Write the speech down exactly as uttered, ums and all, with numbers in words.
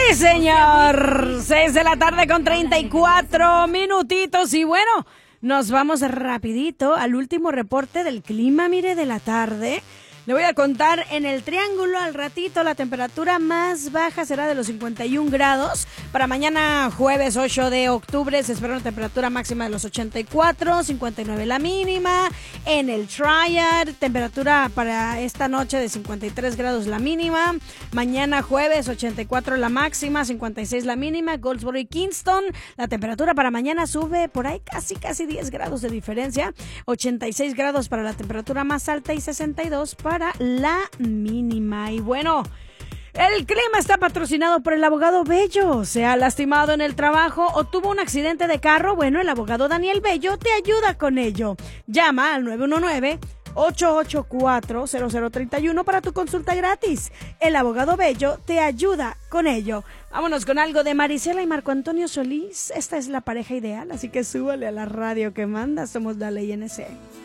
Sí, señor. Seis de la tarde con treinta y cuatro minutitos. Y bueno, nos vamos rapidito al último reporte del clima, mire, de la tarde. Le voy a contar en el triángulo al ratito. La temperatura más baja será de los cincuenta y un grados. Para mañana jueves ocho de octubre se espera una temperatura máxima de los ochenta y cuatro, cincuenta y nueve la mínima. En el Triad, temperatura para esta noche de cincuenta y tres grados la mínima. Mañana jueves ochenta y cuatro la máxima, cincuenta y seis la mínima. Goldsboro y Kingston, la temperatura para mañana sube por ahí casi casi diez grados de diferencia. ochenta y seis grados para la temperatura más alta y sesenta y dos para para la mínima. Y bueno, el clima está patrocinado por el abogado Bello. ¿Se ha lastimado en el trabajo o tuvo un accidente de carro? Bueno, el abogado Daniel Bello te ayuda con ello. Llama al nueve uno nueve, ocho ocho cuatro, cero cero tres uno para tu consulta gratis. El abogado Bello te ayuda con ello. Vámonos con algo de Marisela y Marco Antonio Solís. Esta es la pareja ideal, así que súbale a la radio que manda. Somos la Ley N C.